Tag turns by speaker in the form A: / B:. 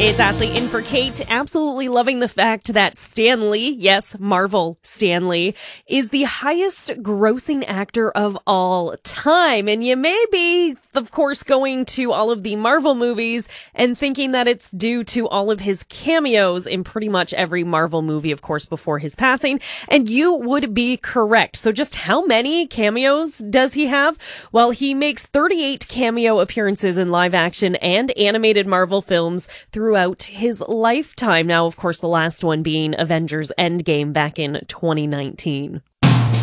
A: It's Ashley in for Kate. Absolutely loving the fact that Stan Lee, yes, Marvel Stan Lee, is the highest grossing actor of all time. And you may be, of course, going to all of the Marvel movies and thinking that it's due to all of his cameos in pretty much every Marvel movie, of course, before his passing. And you would be correct. So just how many cameos does he have? Well, he makes 38 cameo appearances in live action and animated Marvel films throughout his lifetime. Now, of course, the last one being Avengers Endgame back in 2019.